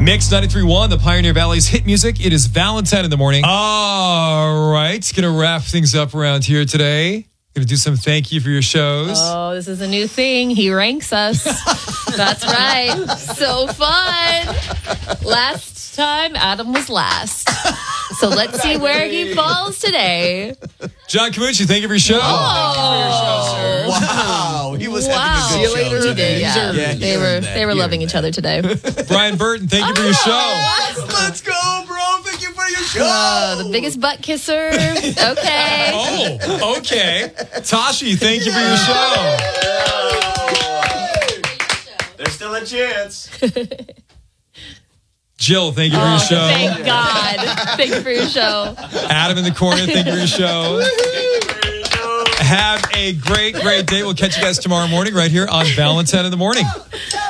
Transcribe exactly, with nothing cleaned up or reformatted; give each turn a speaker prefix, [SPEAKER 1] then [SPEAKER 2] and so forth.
[SPEAKER 1] Mix ninety-three point one, the Pioneer Valley's hit music. It is Valentine in the morning. All right. Going to wrap things up around here today. Going to do some thank you for your shows.
[SPEAKER 2] Oh, this is a new thing. He ranks us. That's right. So fun. Last time, Adam was last. So let's see where he falls today.
[SPEAKER 1] John Camucci, thank you for your show.
[SPEAKER 2] Oh.
[SPEAKER 3] Wow. He was
[SPEAKER 2] Wow.
[SPEAKER 3] having a good show
[SPEAKER 2] He
[SPEAKER 3] today.
[SPEAKER 2] did, yeah.
[SPEAKER 3] Yeah, he
[SPEAKER 2] they were
[SPEAKER 3] earned that.
[SPEAKER 2] they were
[SPEAKER 3] He
[SPEAKER 2] loving
[SPEAKER 3] earned
[SPEAKER 2] each
[SPEAKER 3] that.
[SPEAKER 2] other today.
[SPEAKER 1] Brian Burton, thank you for your show.
[SPEAKER 3] Let's go, bro. Thank you for your show.
[SPEAKER 2] Oh, the biggest butt kisser. Okay.
[SPEAKER 1] Oh, okay. Tashi, thank you for your show.
[SPEAKER 4] There's still a chance.
[SPEAKER 1] Jill, thank you for your
[SPEAKER 2] Oh,
[SPEAKER 1] show.
[SPEAKER 2] thank God. Thank you for your show.
[SPEAKER 1] Adam in the corner, thank you for your show. Have a great, great day. We'll catch you guys tomorrow morning right here on Valentine in the Morning.